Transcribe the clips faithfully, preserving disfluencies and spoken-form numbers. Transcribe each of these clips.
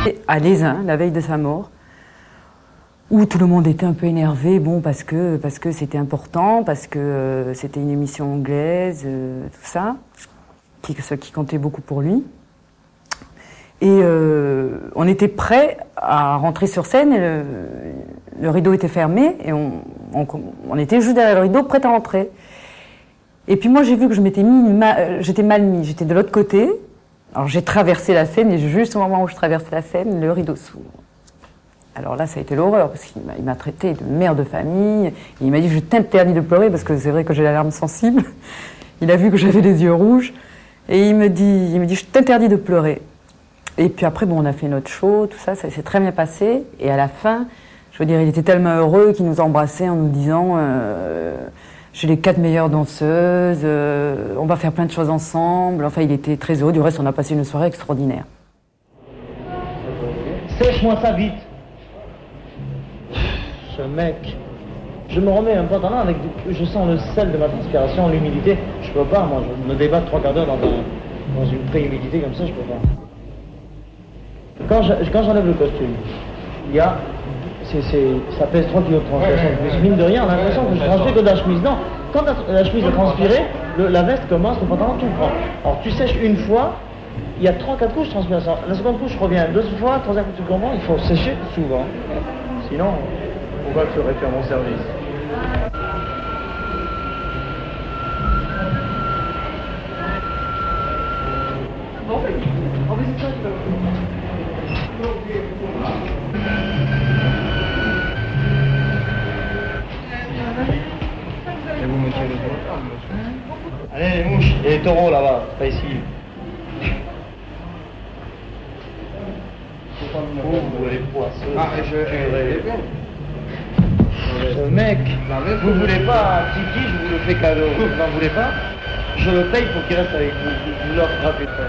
À Lézin, la veille de sa mort, où tout le monde était un peu énervé, bon, parce que parce que c'était important, parce que euh, c'était une émission anglaise, euh, tout ça, qui, ce qui comptait beaucoup pour lui. Et euh, on était prêts à rentrer sur scène, et le, le rideau était fermé, et on, on, on était juste derrière le rideau, prêts à rentrer. Et puis moi, j'ai vu que je m'étais mis, ma, j'étais mal mis, j'étais de l'autre côté. Alors j'ai traversé la scène, et juste au moment où je traversais la scène, le rideau s'ouvre. Alors là, ça a été l'horreur, parce qu'il m'a, il m'a traité de mère de famille. Et il m'a dit, je t'interdis de pleurer, parce que c'est vrai que j'ai la larme sensible. Il a vu que j'avais les yeux rouges. Et il me dit, il me dit, je t'interdis de pleurer. Et puis après, bon, on a fait notre show, tout ça, ça s'est très bien passé. Et à la fin, je veux dire, il était tellement heureux qu'il nous embrassait en nous disant, euh, j'ai les quatre meilleures danseuses, euh, on va faire plein de choses ensemble. Enfin, il était très heureux. Du reste, on a passé une soirée extraordinaire. Sèche-moi ça vite. Ce mec, je me remets un pantalon avec du... je sens le sel de ma transpiration, l'humidité. Je peux pas, moi, je me débatte trois quarts d'heure dans, un... dans une pré-humidité comme ça, je peux pas. Quand, je... quand j'enlève le costume, il y a, c'est, c'est... ça pèse trois kilos de transpiration. Ouais, ouais, ouais, mine de rien, on a l'impression que je transpire que de la chemise. Non, quand la, la chemise est transpirée, le... la veste commence, le pantalon tout prend. Alors tu sèches une fois, il y a trois quatre couches de transpiration. La seconde couche revient deux fois, troisième couche, tu comprends, il faut sécher souvent. Sinon, pourquoi tu aurais fait à mon service? Bon, on va essayer ça. Et vous, monsieur le taureau? Allez, les mouches, et les taureaux là-bas, pas ici. Vous les poissons. Ah, je vais. Ce mec, vous ne voulez pas un tiki, je vous le fais cadeau. Vous n'en voulez pas? Je le paye pour qu'il reste avec vous. Vous leur frappez pas.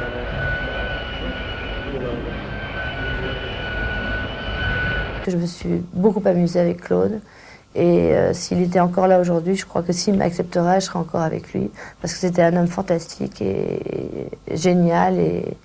Je me suis beaucoup amusée avec Claude. Et euh, s'il était encore là aujourd'hui, je crois que s'il m'accepterait, je serais encore avec lui. Parce que c'était un homme fantastique et, et génial et,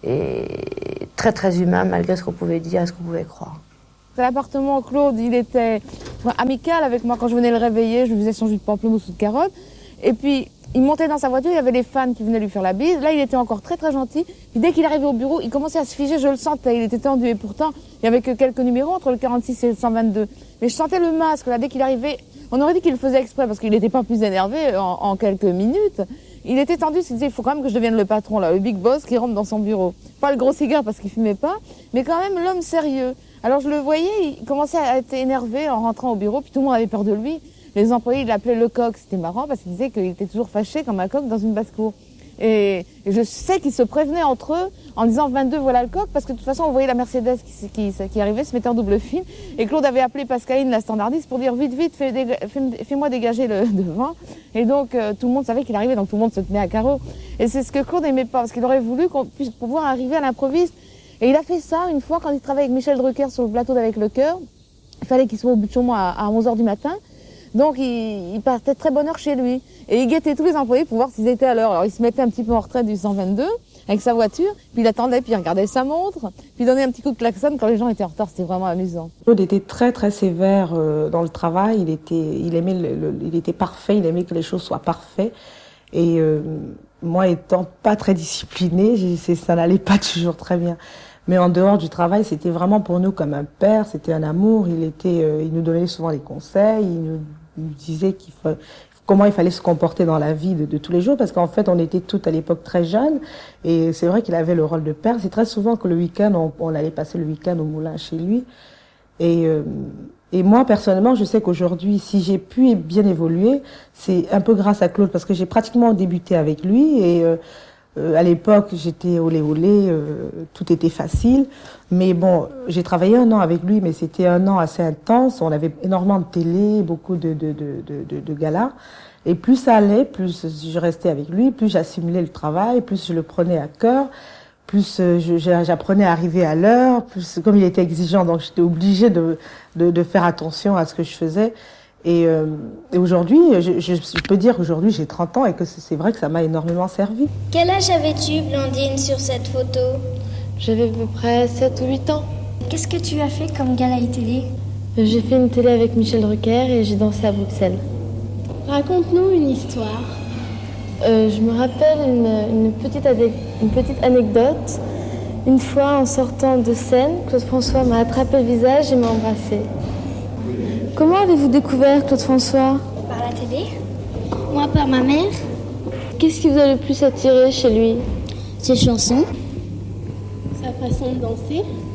et très très humain, malgré ce qu'on pouvait dire et ce qu'on pouvait croire. L'appartement, Claude, il était amical avec moi. Quand je venais le réveiller, je lui faisais son jus de pamplemousse ou de carotte. Et puis, il montait dans sa voiture, il y avait les fans qui venaient lui faire la bise. Là, il était encore très très gentil. Puis dès qu'il arrivait au bureau, il commençait à se figer, je le sentais. Il était tendu et pourtant, il y avait que quelques numéros entre le quarante-six et le cent vingt-deux. Mais je sentais le masque, là, dès qu'il arrivait. On aurait dit qu'il le faisait exprès parce qu'il n'était pas plus énervé en, en quelques minutes. Il était tendu, il se disait, il faut quand même que je devienne le patron, là, le big boss qui rentre dans son bureau. Pas le gros cigare parce qu'il fumait pas, mais quand même l'homme sérieux. Alors je le voyais, il commençait à être énervé en rentrant au bureau, puis tout le monde avait peur de lui. Les employés, ils l'appelaient le coq, c'était marrant parce qu'ils disaient qu'il était toujours fâché comme un coq dans une basse-cour. Et, et je sais qu'ils se prévenaient entre eux en disant vingt-deux, voilà le coq, parce que de toute façon, on voyait la Mercedes qui, qui, qui arrivait, se mettait en double fil. Et Claude avait appelé Pascaline, la standardiste, pour dire vite, vite, fais, déga- fais, fais-moi dégager le devant. Et donc, euh, tout le monde savait qu'il arrivait, donc tout le monde se tenait à carreau. Et c'est ce que Claude n'aimait pas, parce qu'il aurait voulu qu'on puisse pouvoir arriver à l'improviste. Et il a fait ça une fois quand il travaillait avec Michel Drucker sur le plateau d'Avec le Cœur. Il fallait qu'il soit au bout de chez moi à, à onze heures du matin. Donc il, il partait de très bonne heure chez lui. Et il guettait tous les employés pour voir s'ils étaient à l'heure. Alors il se mettait un petit peu en retrait du cent vingt-deux avec sa voiture, puis il attendait, puis il regardait sa montre, puis il donnait un petit coup de klaxon quand les gens étaient en retard. C'était vraiment amusant. Claude était très très sévère euh, dans le travail. Il était, il aimait, le, le, il était parfait. Il aimait que les choses soient parfaites. Et euh, moi, étant pas très disciplinée, ça n'allait pas toujours très bien. Mais en dehors du travail, c'était vraiment pour nous comme un père, c'était un amour. Il était, euh, il nous donnait souvent des conseils, il nous, il nous disait qu'il faut, comment il fallait se comporter dans la vie de, de tous les jours, parce qu'en fait, on était toutes à l'époque très jeunes, et c'est vrai qu'il avait le rôle de père. C'est très souvent que le week-end, on, on allait passer le week-end au moulin chez lui. Et, euh, et moi, personnellement, je sais qu'aujourd'hui, si j'ai pu bien évoluer, c'est un peu grâce à Claude, parce que j'ai pratiquement débuté avec lui, et euh, Euh, à l'époque, j'étais olé olé, euh, tout était facile. Mais bon, j'ai travaillé un an avec lui, mais c'était un an assez intense. On avait énormément de télé, beaucoup de, de, de, de, de, de galas. Et plus ça allait, plus je restais avec lui, plus j'assimilais le travail, plus je le prenais à cœur, plus euh, je, j'apprenais à arriver à l'heure, plus comme il était exigeant, donc j'étais obligée de, de, de faire attention à ce que je faisais. Et, euh, et aujourd'hui, je, je, je peux dire qu'aujourd'hui j'ai trente ans et que c'est vrai que ça m'a énormément servi. Quel âge avais-tu, Blandine, sur cette photo? J'avais à peu près sept ou huit ans. Qu'est-ce que tu as fait comme gala télé? J'ai fait une télé avec Michel Drucker et j'ai dansé à Bruxelles. Raconte-nous une histoire. Euh, je me rappelle une, une, petite adé- une petite anecdote. Une fois, en sortant de scène, Claude François m'a attrapé le visage et m'a embrassé. Comment avez-vous découvert Claude François? Par la télé. Moi, par ma mère. Qu'est-ce qui vous a le plus attiré chez lui? Ses chansons. Sa façon de danser.